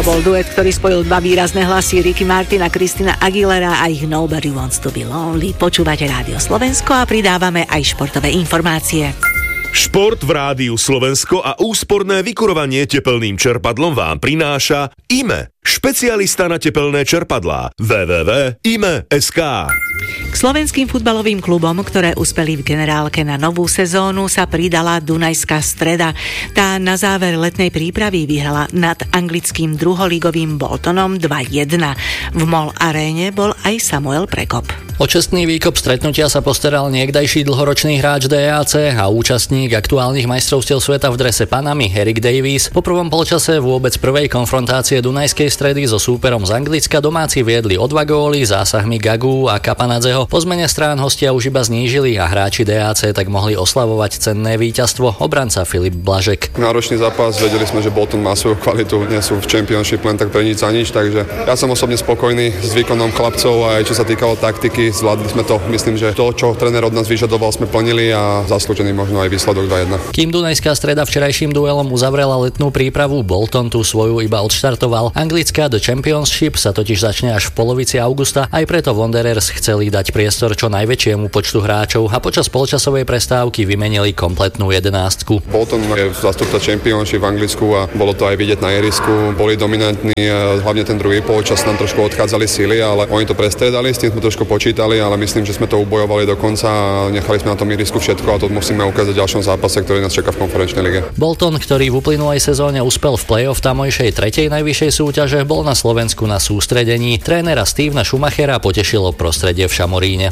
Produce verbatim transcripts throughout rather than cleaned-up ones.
bol duet, ktorý spojil dva výrazné hlasy, Ricky Martin a Christina Aguilera a ich Nobody Wants to Be Lonely. Počúvate Rádio Slovensko a pridávame aj športové informácie. Šport v Rádiu Slovensko a úsporné vykurovanie tepelným čerpadlom vám prináša í em e, špecialista na tepelné čerpadlá. w w w bodka i m e bodka es ká. K slovenským futbalovým klubom, ktoré uspeli v generálke na novú sezónu, sa pridala Dunajská Streda. Tá na záver letnej prípravy vyhrala nad anglickým druholigovým Boltonom dva jedna. V MOL aréne bol aj Samuel Prekop. O čestný výkop stretnutia sa postaral niekdajší dlhoročný hráč dé á cé a účastník aktuálnych majstrovstiev sveta v drese Panamy Eric Davies. Po prvom polčase vôbec prvej konfrontácie Dunajskej Stredy so súperom z Anglicka domáci viedli o dva góly zásahmi Gagu a Kapanadzeho. Po zmene strán hostia už iba znížili a hráči dé á cé tak mohli oslavovať cenné víťazstvo. Obranca Filip Blažek. Náročný zápas, vedeli sme, že Bolton má svoju kvalitu, nie sú v Championship len tak pre nič za nič, takže ja som osobne spokojný s výkonom chlapcov aj čo sa týkalo taktiky. Zvládli sme to, myslím, že to, čo tréner od nás vyžadoval, sme plnili a zaslúžený možno aj výsledok dva jedna. Kým Dunajská Streda včerajším duelom uzavrela letnú prípravu, Bolton tú svoju iba odštartoval. Anglická The Championship sa totiž začne až v polovici augusta, aj preto Wanderers chceli dať priestor čo najväčšiemu počtu hráčov a počas polčasovej prestávky vymenili kompletnú jedenástku. Bolton je zastupca Championship v Anglicku a bolo to aj vidieť na ihrisku. Boli dominantní, hlavne ten druhý polčas nám trošku odchádzali síly, ale oni to prestriedali, s tým sme trošku počítali, ale myslím, že sme to ubojovali do konca a nechali sme na tom ihrisku všetko a to musíme ukázať v ďalšom zápase, ktorý nás čaká v konferenčnej lige. Bolton, ktorý v uplynulej sezóne uspel v play-off tamojšej tretej najvyššej súťaže, bol na Slovensku na sústredení. Trénera Stevena Schumachera potešilo prostredie v Šamoríne.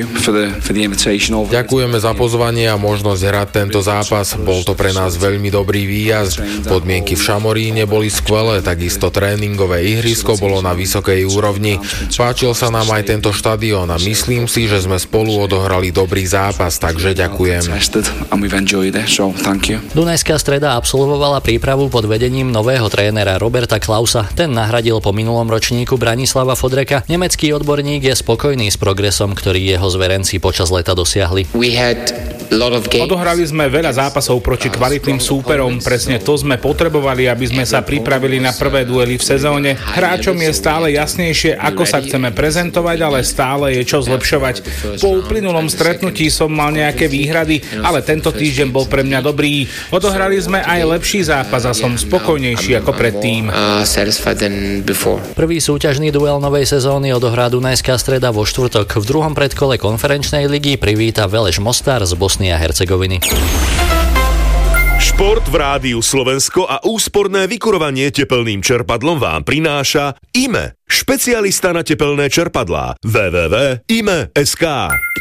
Ďakujeme za pozvanie a možnosť hrať tento zápas. Bol to pre nás veľmi dobrý výjazd. Podmienky v Šamoríne boli skvelé, takisto tréningové ihrisko bolo na vysokej úrovni. Páčil sa nám aj tento štadión a myslím si, že sme spolu odohrali dobrý zápas, takže ďakujem. Dunajská Streda absolvovala prípravu pod vedením nového trénera Roberta Klausa. Ten nahradil po minulom ročníku Branislava Fodreka. Nemecký odborník je spokojný s progresom, ktorý jeho zverenci počas leta dosiahli. Odohrali sme veľa zápasov proti kvalitným súperom, presne to sme potrebovali, aby sme sa pripravili na prvé duely v sezóne. Hráčom je stále jasnejšie, ako sa chceme prezentovať, ale stále je čo zlepšovať. Po uplynulom stretnutí som mal nejaké výhrady, ale tento týždeň bol pre mňa dobrý. Odohrali sme aj lepší zápas a som spokojnejší ako predtým. Prvý súťažný duel novej sezóny odohrá Dunajská Streda vo štvrtok. V druhom predkole konferenčnej ligy privíta Veleš Mostar z Bosny a Hercegoviny. Šport v Rádiu Slovensko a úsporné vykurovanie tepelným čerpadlom vám prináša í em e, špecialista na tepelné čerpadlá. w w w bodka i m e bodka es ká.